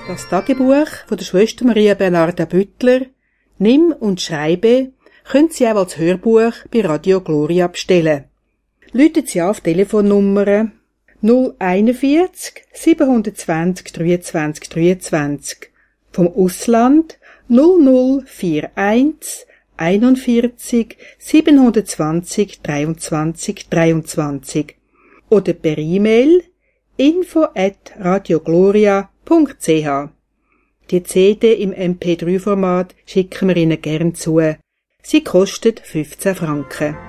Das Tagebuch von der Schwester Maria Bernarda Büttler, Nimm und schreibe, können Sie auch als Hörbuch bei Radio Gloria bestellen. Rufen Sie an auf Telefonnummer 041 720 23 23, vom Ausland 0041 41 720 23 23 oder per E-Mail info@radiogloria.ch. Die CD im MP3-Format schicken wir Ihnen gern zu. Sie kostet 15 Franken.